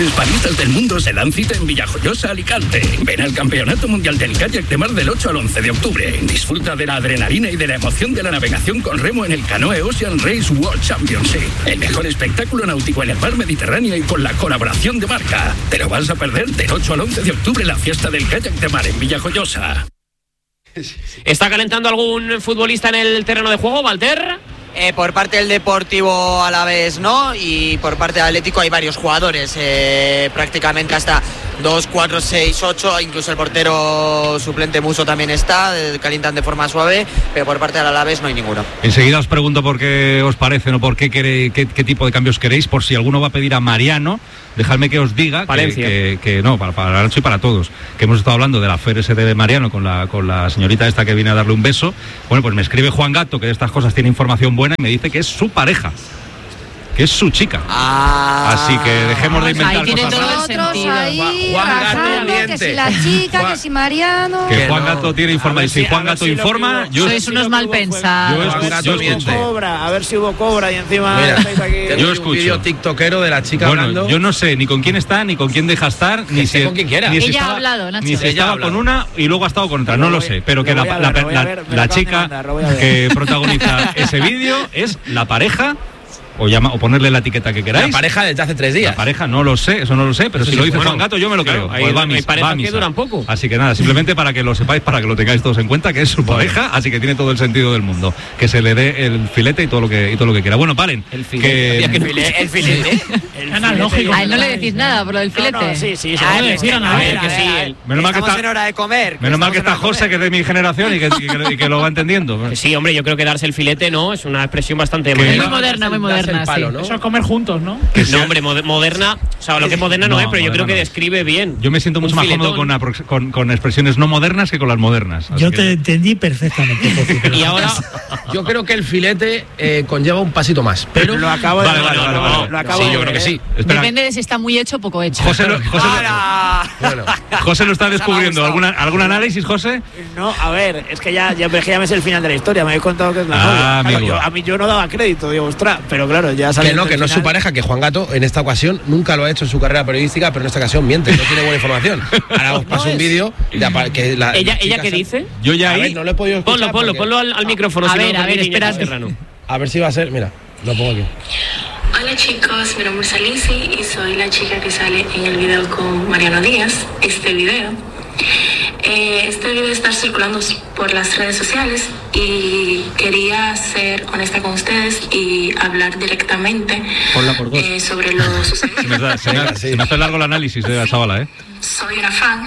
mejores paristas del mundo se dan cita en Villajoyosa, Alicante. Ven al Campeonato Mundial del Kayak de Mar del 8 al 11 de octubre. Disfruta de la adrenalina y de la emoción de la navegación con remo en el Canoe Ocean Race World Championship. El mejor espectáculo náutico en el mar Mediterráneo y con la colaboración de Marca. Te lo vas a perder del 8 al 11 de octubre la fiesta del kayak de mar en Villajoyosa. ¿Está calentando algún futbolista en el terreno de juego, Walter? Por parte del Deportivo Alavés no, y por parte del Atlético hay varios jugadores, prácticamente hasta 2, 4, 6, 8, incluso el portero suplente Muso también está, calientan de forma suave, pero por parte del Alavés no hay ninguno. Enseguida os pregunto por qué os parecen o por qué tipo de cambios queréis, por si alguno va a pedir a Mariano. Dejadme que os diga que no, para Nacho y para todos, que hemos estado hablando de la FRS de Mariano con la señorita esta que viene a darle un beso. Bueno, pues me escribe Juan Gato, que de estas cosas tiene información buena, y me dice que es su pareja, que es su chica. Así que dejemos de inventar cosas raras. Juan Gato, que si la chica, que si Mariano. Que Juan Gato tiene información. Si Juan Gato informa, sois unos mal pensados. Yo escucho. Cobra, a ver si hubo cobra y encima. Mira, yo escucho. Un vídeo tiktokero de la chica hablando. Yo no sé ni con quién está, ni con quién deja estar, ni si con quien quiera. Ella ha hablado, Nacho. Ni si estaba con una y luego ha estado con otra. No lo sé, pero que la chica que protagoniza ese vídeo es la pareja. O ponerle la etiqueta que queráis. La pareja desde hace 3 días. La pareja no lo sé, eso no lo sé, pero si lo dice Juan Gato yo me lo creo. Pues va a misa. Que duran poco. Así que nada, simplemente para que lo sepáis, para que lo tengáis todos en cuenta, que es su pareja, así que tiene todo el sentido del mundo. Que se le dé el filete y todo lo que quiera. Bueno, paren. El filete. El filete. A él no le decís nada por lo del filete. Sí, se lo decían a ver, que sí. Menos mal que está en hora de comer. Menos mal que está José, que es de mi generación y que lo va entendidiendo. Sí, hombre, yo creo que darse el filete no es una expresión bastante muy moderna, muy moderna. Eso es comer juntos, ¿no? No, hombre, moderna, o sea, lo que es moderna no es, pero yo creo que describe bien. Yo me siento mucho más cómodo con expresiones no modernas que con las modernas. Yo te entendí perfectamente. Y ahora, yo creo que el filete conlleva un pasito más. Pero lo acabo de Sí, yo creo que sí. Depende de si está muy hecho o poco hecho. José lo está descubriendo. ¿Algún análisis, José? No, a ver, es que ya me sé el final de la historia. Me habéis contado que es la novia. A mí yo no daba crédito, digo, ostras, pero claro, ya sale. Que no es su pareja, que Juan Gato en esta ocasión nunca lo ha hecho en su carrera periodística, pero en esta ocasión miente, no tiene buena información. Ahora os paso un vídeo que ¿Ella qué dice? Yo ya ahí. No lo he podido escuchar. Ponlo al micrófono. A ver, espera. A ver si va a ser, mira, lo pongo aquí. Hola chicos, mi nombre es Alicia y soy la chica que sale en el video con Mariano Díaz. Este video está circulando por las redes sociales y quería ser honesta con ustedes y hablar directamente sobre lo sucedido. Se me hace largo el análisis de la chavala, Soy una fan.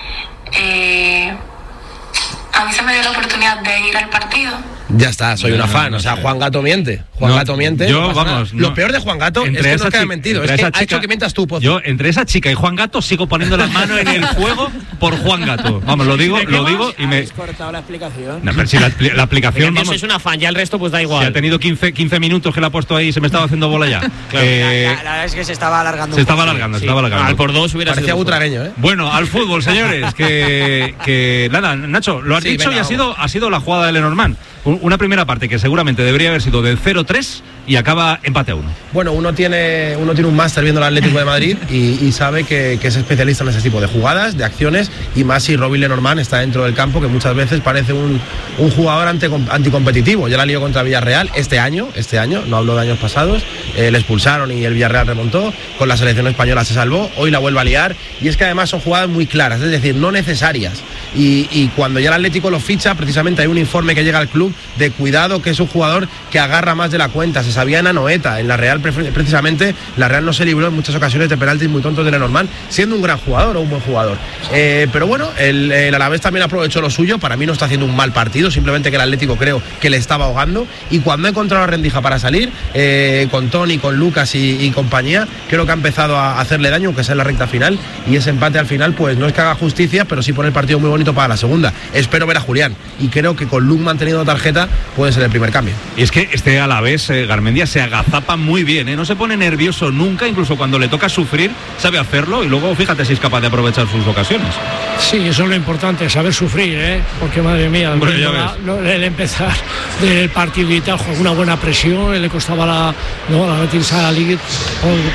A mí se me dio la oportunidad de ir al partido. Ya está, soy una fan. O sea, Juan Gato miente. Gato miente. Yo, vamos. Lo peor de Juan Gato es que no queda mentido. Es que ha hecho que mientas tú, Pozo. Yo, entre esa chica y Juan Gato, sigo poniendo las manos en el fuego por Juan Gato. Vamos, lo digo y me. ¿Has cortado la explicación? No, pero si la aplicación. Vamos, es una fan, ya el resto pues da igual. Si ha tenido 15 minutos que la ha puesto ahí y se me estaba haciendo bola ya. Claro, la verdad es que se estaba alargando. Se estaba alargando. Al por dos hubiera sido. Parecía butragueño, Bueno, al fútbol, señores. Que nada, Nacho, lo has dicho y ha sido la jugada de Lenormand. Una primera parte que seguramente debería haber sido del 0-3 y acaba empate a 1. Bueno, uno tiene un máster viendo el Atlético de Madrid y sabe que es especialista en ese tipo de jugadas, de acciones, y más si Robin Lenormand está dentro del campo, que muchas veces parece un jugador anticompetitivo. Ya la lió contra Villarreal este año, no hablo de años pasados, le expulsaron y el Villarreal remontó, con la selección española se salvó, hoy la vuelve a liar, y es que además son jugadas muy claras, es decir, no necesarias. Y cuando ya el Atlético lo ficha, precisamente hay un informe que llega al club de cuidado, que es un jugador que agarra más de la cuenta. Se sabía en Anoeta, en la Real precisamente, la Real no se libró en muchas ocasiones de penaltis muy tontos de Lenormand, siendo un gran jugador o un buen jugador. Pero bueno, el Alavés también aprovechó lo suyo. Para mí no está haciendo un mal partido, simplemente que el Atlético creo que le estaba ahogando, y cuando ha encontrado la rendija para salir, con Toni, con Lucas y compañía, creo que ha empezado a hacerle daño, aunque sea en la recta final, y ese empate al final pues no es que haga justicia, pero sí pone el partido muy bonito para la segunda. Espero ver a Julián, y creo que con Luke manteniendo tarjeta puede ser el primer cambio. Y es que este Alavés, Garmendia, se agazapa muy bien, no se pone nervioso nunca, incluso cuando le toca sufrir sabe hacerlo, y luego fíjate si es capaz de aprovechar sus ocasiones. Sí, eso es lo importante, saber sufrir, porque madre mía, el empezar del partido y tal, una buena presión, le costaba la Betis a la Liga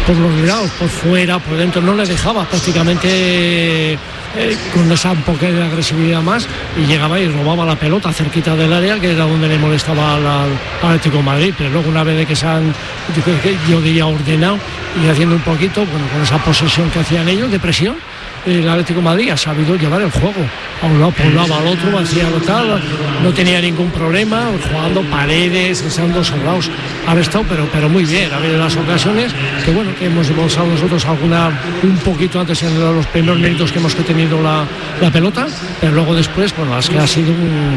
por los lados, por fuera, por dentro, no le dejaba prácticamente con esa un poco de agresividad más, y llegaba y robaba la pelota cerquita del área, que era donde le molestaba al Atlético de Madrid. Pero luego, una vez de que se han, yo diría, ordenado y haciendo un poquito, bueno, con esa posesión que hacían ellos de presión, el Atlético de Madrid ha sabido llevar el juego a un lado, por un lado, al otro, hacía tal, no tenía ningún problema, jugando Paredes, estando sobrados, ha estado, pero muy bien. Ha habido las ocasiones que, bueno, que hemos usado nosotros un poquito antes en los primeros minutos que hemos tenido la pelota, pero luego después, bueno, es que ha sido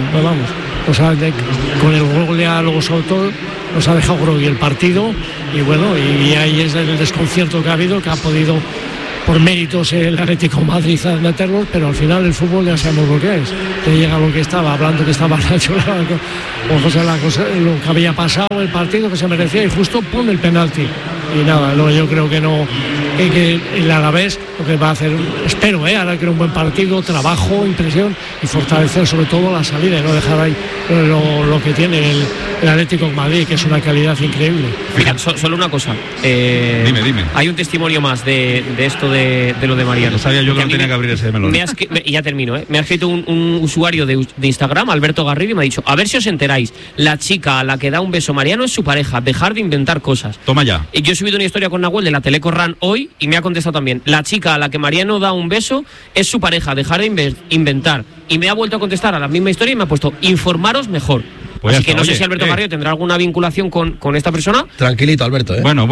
con el gol ya luego, sobre todo, nos ha dejado grogui el partido, y bueno, y ahí es el desconcierto que ha habido, que ha podido por méritos el Atlético de Madrid a meterlos, pero al final el fútbol ya sabemos lo que es. Te llega lo que estaba hablando, que estaba Nacho, o sea, lo que había pasado, el partido que se merecía, y justo pone el penalti. Y nada, yo creo que no, que el Alavés lo que va a hacer, espero, ahora que un buen partido, trabajo, impresión, y fortalecer sobre todo la salida, y no dejar ahí lo que tiene el Atlético de Madrid, que es una calidad increíble. Mira, solo una cosa. Dime. Hay un testimonio más de esto de lo de Mariano. Sabía yo que no tenía que abrir ese melón. Y ya termino. Me ha escrito un usuario de Instagram, Alberto Garrido, y me ha dicho: a ver si os enteráis, la chica a la que da un beso Mariano es su pareja, dejar de inventar cosas. Toma ya. Y yo he subido una historia con Nahuel de la Teleco RAN hoy, y me ha contestado también: la chica a la que Mariano da un beso es su pareja, dejar de inventar. Y me ha vuelto a contestar a la misma historia y me ha puesto: informaros mejor. Pues así que no sé si Alberto Garrido tendrá alguna vinculación con esta persona. Tranquilito, Alberto. Bueno.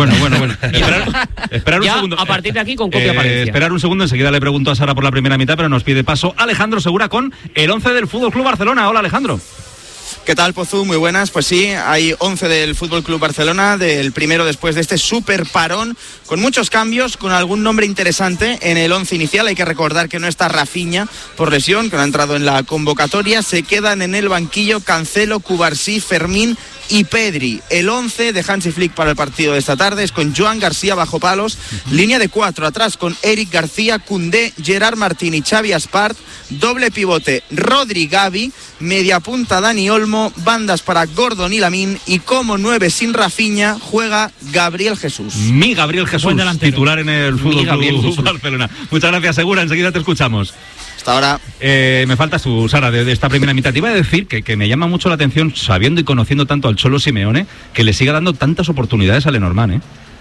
Esperar un segundo. A partir de aquí, con copia apariencia. Esperar un segundo, enseguida le pregunto a Sara por la primera mitad, pero nos pide paso Alejandro Segura con el 11 del Fútbol Club Barcelona. Hola, Alejandro. ¿Qué tal, Pozu? Muy buenas. Pues sí, hay 11 del Fútbol Club Barcelona, del primero después de este súper parón, con muchos cambios, con algún nombre interesante en el 11 inicial. Hay que recordar que no está Rafinha por lesión, que no ha entrado en la convocatoria. Se quedan en el banquillo Cancelo, Cubarsí, Fermín y Pedri. El 11 de Hansi Flick para el partido de esta tarde es con Joan García bajo palos, línea de 4 atrás con Eric García, Koundé, Gerard Martín y Xavi Aspart, doble pivote Rodri, Gavi, media punta Dani Olmo, bandas para Gordon y Lamine, y como 9 sin Rafinha juega Gabriel Jesús. Mi Gabriel Jesús, titular en el Fútbol Club Barcelona. Muchas gracias, Segura, enseguida te escuchamos. Hasta ahora. Me falta su Sara de esta primera mitad. Te iba a decir que me llama mucho la atención, sabiendo y conociendo tanto al Cholo Simeone, que le siga dando tantas oportunidades a Lenormand,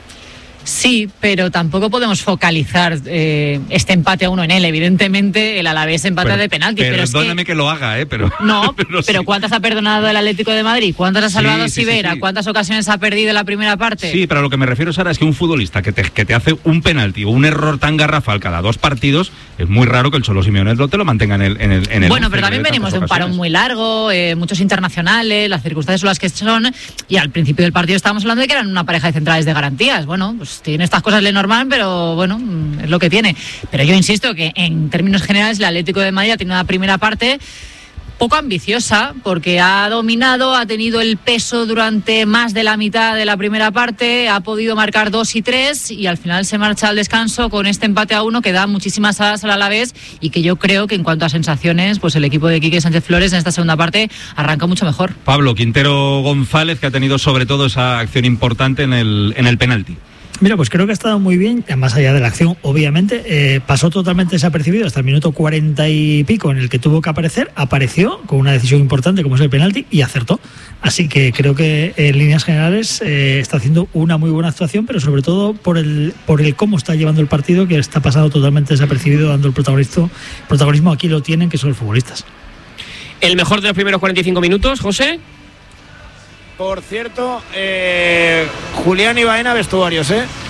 Sí, pero tampoco podemos focalizar este empate a 1 en él. Evidentemente, el Alavés empata de penalti. Pero perdóname que lo haga, pero... No, pero sí. ¿Cuántas ha perdonado el Atlético de Madrid? ¿Cuántas ha salvado Sivera? Sí. ¿Cuántas ocasiones ha perdido en la primera parte? Sí, pero a lo que me refiero, Sara, es que un futbolista que te hace un penalti o un error tan garrafal cada 2 partidos, es muy raro que el Cholo Simeone te lo mantenga en el Bueno, pero también venimos de un parón muy largo, muchos internacionales, las circunstancias son las que son, y al principio del partido estábamos hablando de que eran una pareja de centrales de garantías. Bueno, pues tiene estas cosas Lenormand, pero bueno, es lo que tiene. Pero yo insisto que en términos generales el Atlético de Madrid ha tenido una primera parte poco ambiciosa, porque ha dominado, ha tenido el peso durante más de la mitad de la primera parte, ha podido marcar 2 y 3, y al final se marcha al descanso con este empate a 1 que da muchísimas alas al Alavés, y que yo creo que en cuanto a sensaciones, pues el equipo de Quique Sánchez Flores en esta segunda parte arranca mucho mejor. Pablo Quintero González, que ha tenido sobre todo esa acción importante en el penalti. Mira, pues creo que ha estado muy bien, más allá de la acción, obviamente. Pasó totalmente desapercibido hasta el minuto 40 y pico en el que tuvo que aparecer. Apareció con una decisión importante como es el penalti y acertó. Así que creo que en líneas generales está haciendo una muy buena actuación, pero sobre todo por el cómo está llevando el partido, que está pasando totalmente desapercibido, dando el protagonismo. Aquí lo tienen, que son los futbolistas. ¿El mejor de los primeros 45 minutos, José? Por cierto, Julián y Baena, vestuarios,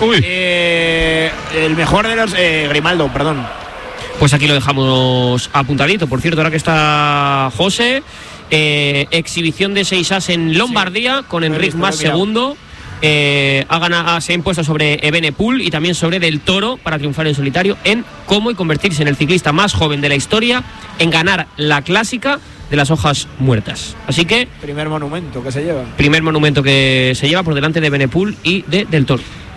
el mejor de los... Grimaldo, perdón. Pues aquí lo dejamos apuntadito. Por cierto, ahora que está José, exhibición de 6 as en Lombardía, con Enric Mas segundo. Se ha impuesto sobre Evenepoel y también sobre Del Toro para triunfar en solitario en Como y convertirse en el ciclista más joven de la historia en ganar la clásica de las hojas muertas. Así que... Primer monumento que se lleva por delante de Evenepoel y de Del Toro.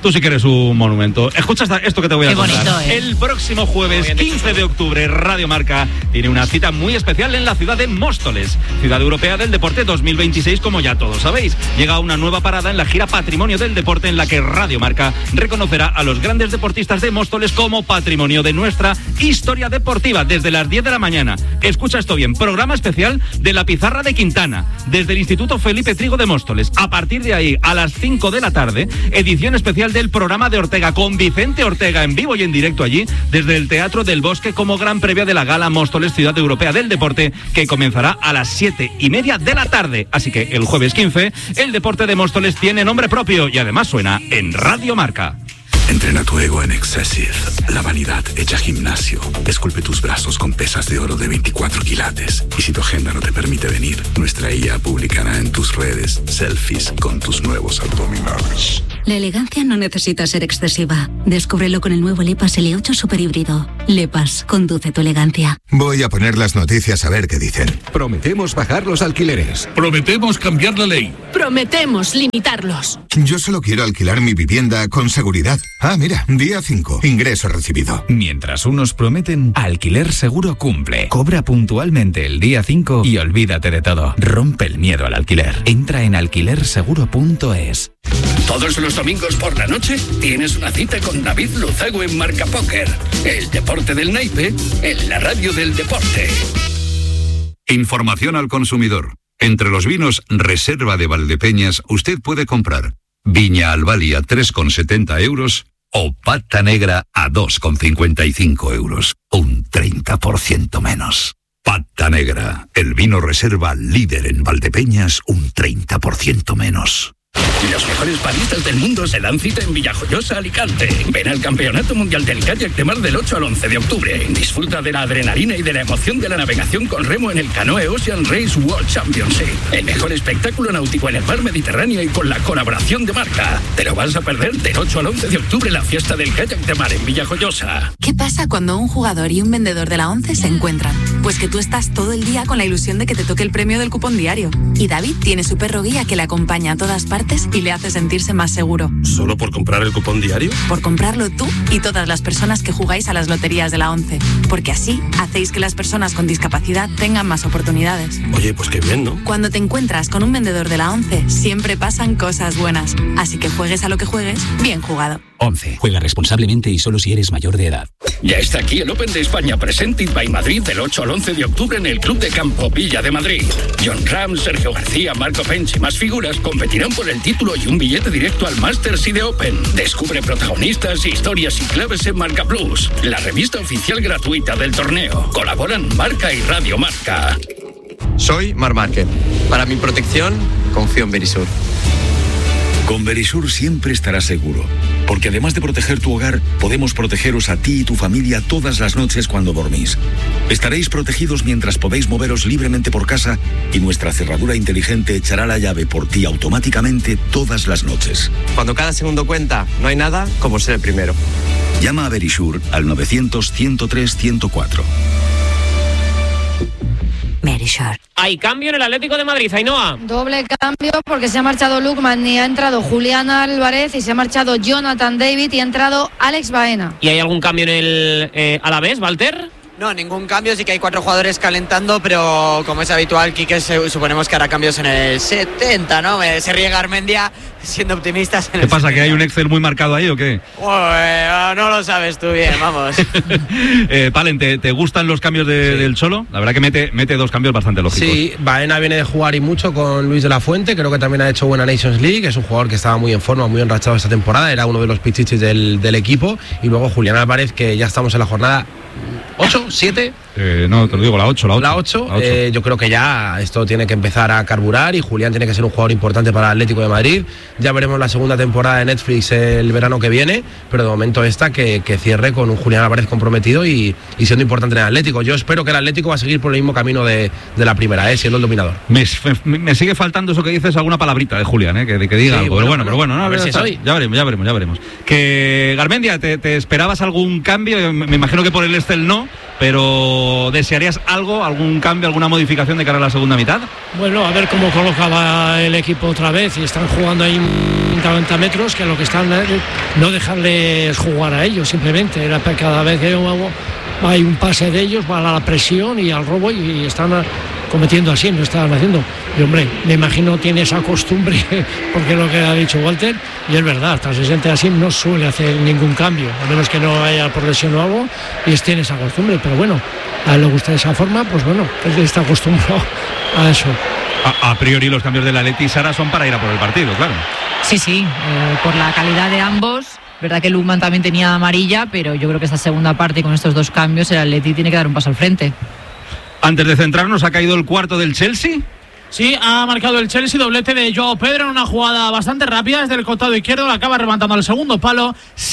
Tú sí que eres un monumento. Escucha esto que te voy a contar. Bonito, ¿eh? El próximo jueves 15 de octubre, Radio Marca tiene una cita muy especial en la ciudad de Móstoles, Ciudad Europea del Deporte 2026, como ya todos sabéis. Llega una nueva parada en la gira Patrimonio del Deporte, en la que Radio Marca reconocerá a los grandes deportistas de Móstoles como patrimonio de nuestra historia deportiva desde las 10 de la mañana. Escucha esto bien, programa especial de la Pizarra de Quintana, desde el Instituto Felipe Trigo de Móstoles. A partir de ahí, a las 5 de la tarde, edición especial del programa de Ortega, con Vicente Ortega en vivo y en directo allí, desde el Teatro del Bosque, como gran previa de la Gala Móstoles Ciudad Europea del Deporte, que comenzará a las 7:30 de la tarde. Así que el jueves 15, el deporte de Móstoles tiene nombre propio y además suena en Radio Marca. Entrena tu ego en Excessive, la vanidad hecha gimnasio. Esculpe tus brazos con pesas de oro de 24 quilates. Y si tu agenda no te permite venir, nuestra IA publicará en tus redes selfies con tus nuevos abdominales. La elegancia no necesita ser excesiva. Descúbrelo con el nuevo Lepas L8 Super Híbrido. Lepas, conduce tu elegancia. Voy a poner las noticias a ver qué dicen. Prometemos bajar los alquileres. Prometemos cambiar la ley. Prometemos limitarlos. Yo solo quiero alquilar mi vivienda con seguridad. Ah, mira, día 5, ingreso recibido. Mientras unos prometen, Alquiler Seguro cumple. Cobra puntualmente el día 5 y olvídate de todo. Rompe el miedo al alquiler. Entra en alquilerseguro.es. Todos los domingos por la noche tienes una cita con David Luzago en Marca Póker. El deporte del naipe en la radio del deporte. Información al consumidor. Entre los vinos Reserva de Valdepeñas usted puede comprar Viña Albali a 3,70 euros o Pata Negra a 2,55 euros. Un 30% menos. Pata Negra, el vino Reserva líder en Valdepeñas, un 30% menos. Los mejores baristas del mundo se dan cita en Villajoyosa, Alicante. Ven al Campeonato Mundial del Kayak de Mar del 8 al 11 de octubre. Disfruta de la adrenalina y de la emoción de la navegación con remo en el Canoe Ocean Race World Championship. El mejor espectáculo náutico en el mar Mediterráneo y con la colaboración de Marca. Te lo vas a perder del 8 al 11 de octubre, la fiesta del kayak de mar en Villajoyosa. ¿Qué pasa cuando un jugador y un vendedor de la ONCE se encuentran? Pues que tú estás todo el día con la ilusión de que te toque el premio del cupón diario. Y David tiene su perro guía que le acompaña a todas partes y le hace sentirse más seguro. ¿Solo por comprar el cupón diario? Por comprarlo tú y todas las personas que jugáis a las loterías de la ONCE. Porque así hacéis que las personas con discapacidad tengan más oportunidades. Oye, pues qué bien, ¿no? Cuando te encuentras con un vendedor de la ONCE, siempre pasan cosas buenas. Así que juegues a lo que juegues, bien jugado. ONCE. Juega responsablemente y solo si eres mayor de edad. Ya está aquí el Open de España Presented by Madrid del 8 al 11 de octubre en el Club de Campo Villa de Madrid. John Ram, Sergio García, Marco Pench y más figuras competirán por el título y un billete directo al Masters y de Open. Descubre protagonistas, historias y claves en Marca Plus, la revista oficial gratuita del torneo. Colaboran Marca y Radio Marca. Soy Marc Márquez. Para mi protección, confío en Verisur. Con Verisur siempre estarás seguro, porque además de proteger tu hogar, podemos protegeros a ti y tu familia todas las noches cuando dormís. Estaréis protegidos mientras podéis moveros libremente por casa y nuestra cerradura inteligente echará la llave por ti automáticamente todas las noches. Cuando cada segundo cuenta, no hay nada como ser el primero. Llama a Verisur al 900-103-104. Verisur. Hay cambio en el Atlético de Madrid, Ainhoa. Doble cambio porque se ha marchado Lukman y ha entrado Julián Álvarez y se ha marchado Jonathan David y ha entrado Alex Baena. ¿Y hay algún cambio en el Alavés, Walter? No, ningún cambio, sí que hay 4 jugadores calentando, pero como es habitual, Quique, suponemos que hará cambios en el 70, ¿no? Se ríe Garmendia, siendo optimistas. ¿Qué pasa, 70. Que hay un Excel muy marcado ahí o qué? No lo sabes tú bien, vamos. Palen, ¿te gustan los cambios del Cholo? La verdad que mete 2 cambios bastante lógicos. Sí, Baena viene de jugar y mucho con Luis de la Fuente, creo que también ha hecho buena Nations League, es un jugador que estaba muy en forma, muy enrachado esta temporada, era uno de los pichichis del equipo, y luego Julián Álvarez, que ya estamos en la jornada 8, 7. No, te lo digo, la 8. La 8. Yo creo que ya esto tiene que empezar a carburar y Julián tiene que ser un jugador importante para el Atlético de Madrid. Ya veremos la segunda temporada de Netflix el verano que viene, pero de momento esta que cierre con un Julián Álvarez comprometido y siendo importante en el Atlético. Yo espero que el Atlético va a seguir por el mismo camino de la primera, siendo el dominador. Me sigue faltando eso que dices, alguna palabrita de Julián, que diga algo. Pero bueno, a ver si soy. Ya veremos. Que Garmendia, ¿te esperabas algún cambio? Me imagino que por el Estel no, pero ¿desearías algún cambio, alguna modificación de cara a la segunda mitad? Bueno, a ver cómo colocaba el equipo otra vez y están jugando ahí 50 metros, que lo que están no dejarles jugar a ellos, simplemente era cada vez que hay un pase de ellos, va a la presión y al robo, y están cometiendo así, no estaban haciendo. Y hombre, me imagino tiene esa costumbre, porque es lo que ha dicho Walter, y es verdad, hasta se siente así, no suele hacer ningún cambio, a menos que no haya por lesión o algo, y tiene esa costumbre, pero bueno, a él le gusta de esa forma, pues bueno, él está acostumbrado a eso. A priori los cambios de la Atleti, Sara, son para ir a por el partido, claro. Sí, por la calidad de ambos. Verdad que Lukman también tenía amarilla, pero yo creo que esta segunda parte, con estos dos cambios, el Atleti tiene que dar un paso al frente. Antes de centrarnos, ¿ha caído el cuarto del Chelsea? Sí, ha marcado el Chelsea, doblete de Joao Pedro en una jugada bastante rápida desde el costado izquierdo, la acaba rematando al segundo palo.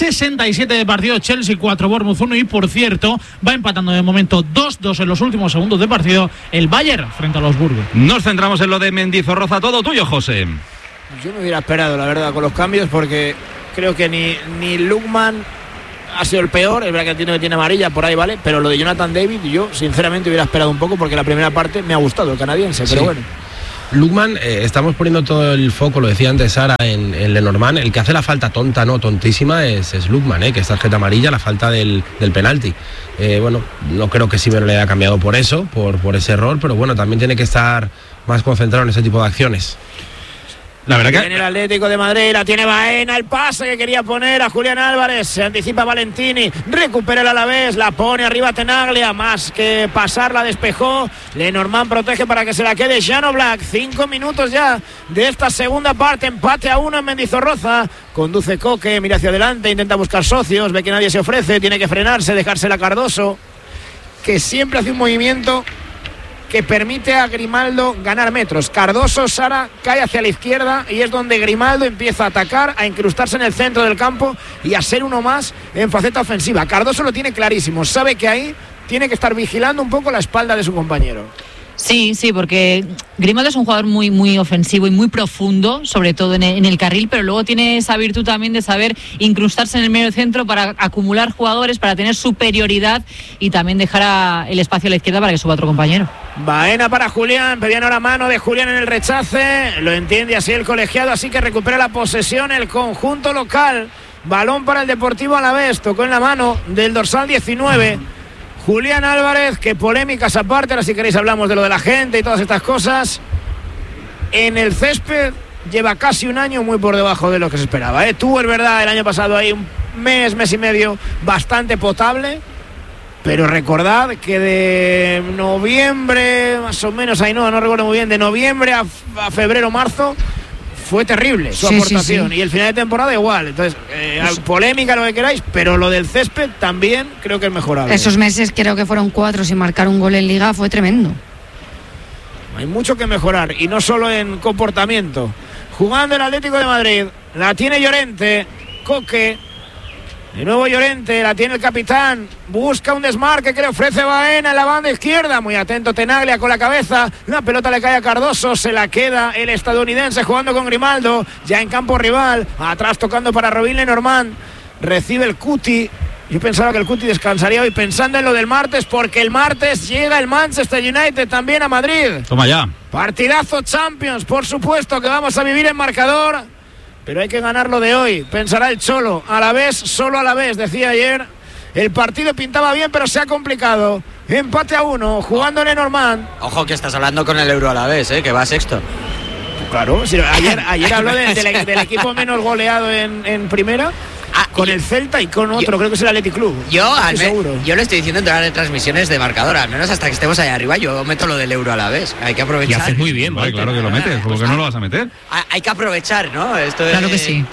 67 de partido, Chelsea 4, Bournemouth 1, y por cierto, va empatando de momento 2-2 en los últimos segundos de partido el Bayern frente a los Burgos. Nos centramos en lo de Mendizorroza, todo tuyo, José. Yo me hubiera esperado, la verdad, con los cambios, porque creo que ni Lukman ha sido el peor. Es verdad que tiene amarilla, por ahí vale, pero lo de Jonathan David, yo sinceramente hubiera esperado un poco, porque la primera parte me ha gustado, el canadiense, pero bueno. Lukman, estamos poniendo todo el foco, lo decía antes Sara, en Lenormand. El que hace la falta tonta, no tontísima, es Lukman, que es tarjeta amarilla, la falta del penalti. Bueno, no creo que Simeone le haya cambiado por eso, por ese error, pero bueno, también tiene que estar más concentrado en ese tipo de acciones. La verdad que tiene el Atlético de Madrid, la tiene Baena, el pase que quería poner a Julián Álvarez, se anticipa Valentini, recupera el Alavés, la pone arriba Tenaglia, más que pasar la despejó, Lenormand protege para que se la quede Jan Oblak. 5 minutos ya de esta segunda parte, empate a 1 en Mendizorroza, conduce Coque, mira hacia adelante, intenta buscar socios, ve que nadie se ofrece, tiene que frenarse, dejársela a Cardoso, que siempre hace un movimiento que permite a Grimaldo ganar metros. Cardoso, Sara, cae hacia la izquierda y es donde Grimaldo empieza a atacar, a incrustarse en el centro del campo y a ser uno más en faceta ofensiva. Cardoso lo tiene clarísimo, sabe que ahí tiene que estar vigilando un poco la espalda de su compañero. Sí, porque Grimaldo es un jugador muy, muy ofensivo y muy profundo, sobre todo en el carril, pero luego tiene esa virtud también de saber incrustarse en el medio centro para acumular jugadores, para tener superioridad y también dejar el espacio a la izquierda para que suba otro compañero. Baena para Julián, pedían ahora mano de Julián en el rechace, lo entiende así el colegiado, así que recupera la posesión el conjunto local. Balón para el Deportivo Alavés, tocó en la mano del dorsal 19. Julián Álvarez, que polémicas aparte, ahora si queréis hablamos de lo de la gente y todas estas cosas. En el césped lleva casi un año muy por debajo de lo que se esperaba. Tuvo, es verdad, el año pasado ahí un mes y medio bastante potable, pero recordad que de noviembre, más o menos, ahí no recuerdo muy bien, de noviembre a febrero, marzo, fue terrible su aportación. Sí. Y el final de temporada igual. Entonces, polémica, lo que queráis, pero lo del césped también creo que es mejorable. Esos meses creo que fueron 4 sin marcar un gol en Liga, fue tremendo. Hay mucho que mejorar, y no solo en comportamiento. Jugando el Atlético de Madrid, la tiene Llorente, Coque, de nuevo Llorente, la tiene el capitán, busca un desmarque que le ofrece Baena en la banda izquierda, muy atento Tenaglia con la cabeza, la pelota le cae a Cardoso, se la queda el estadounidense jugando con Grimaldo, ya en campo rival, atrás tocando para Robin Lenormand, recibe el Cuti. Yo pensaba que el Cuti descansaría hoy pensando en lo del martes, porque el martes llega el Manchester United también a Madrid. Toma ya. Partidazo Champions, por supuesto que vamos a vivir en marcador, pero hay que ganarlo de hoy, pensará el Cholo. A la vez, solo a la vez, decía ayer. El partido pintaba bien, pero se ha complicado. Empate a 1, jugando en Lenormand. Ojo que estás hablando con el Euro a la vez, que va sexto. Claro, sí, ayer habló del equipo menos goleado en primera. Con el Celta y con otro, creo que es el Athletic Club. Yo lo estoy diciendo en todas las retransmisiones de marcador, al menos hasta que estemos ahí arriba, yo meto lo del Euro a la vez. Hay que aprovechar. Y haces muy bien, vale, claro que lo metes, ¿por qué no lo vas a meter? Hay que aprovechar, ¿no? Claro que sí.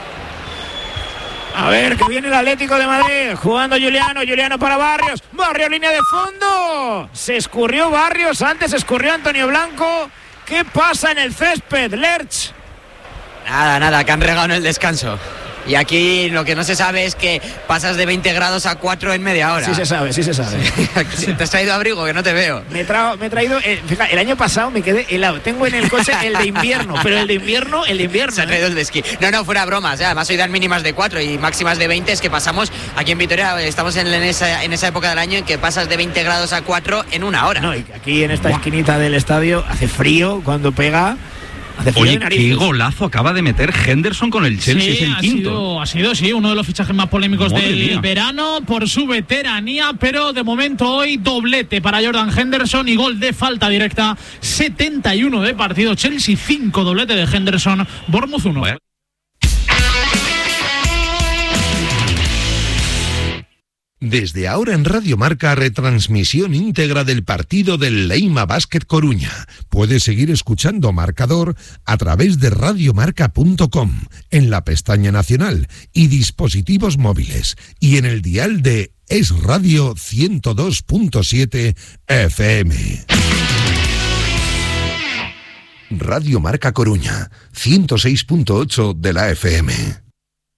A ver, que viene el Atlético de Madrid, jugando Juliano para Barrios, línea de fondo. Se escurrió Barrios, antes escurrió Antonio Blanco. ¿Qué pasa en el césped, Lerch? Nada, que han regado en el descanso. Y aquí lo que no se sabe es que pasas de 20 grados a 4 en media hora. Sí se sabe. Sí. ¿Te has traído abrigo? Que no te veo. Me he traído... fíjate, el año pasado me quedé helado. Tengo en el coche el de invierno, pero el de invierno... Se ha traído el de esquí. No, fuera bromas. Además hoy dan mínimas de 4 y máximas de 20. Es que pasamos, aquí en Vitoria, estamos en esa época del año en que pasas de 20 grados a 4 en una hora. No, y aquí en esta esquinita del estadio hace frío cuando pega... Oye, qué golazo acaba de meter Henderson con el Chelsea, es el quinto. Ha sido uno de los fichajes más polémicos del verano por su veteranía, pero de momento hoy doblete para Jordan Henderson y gol de falta directa, 71 de partido, Chelsea 5, doblete de Henderson, Bournemouth 1. Bueno. Desde ahora en Radio Marca, retransmisión íntegra del partido del Leima Basket Coruña. Puedes seguir escuchando Marcador a través de radiomarca.com, en la pestaña nacional y dispositivos móviles, y en el dial de Es Radio 102.7 FM. Radio Marca Coruña, 106.8 de la FM.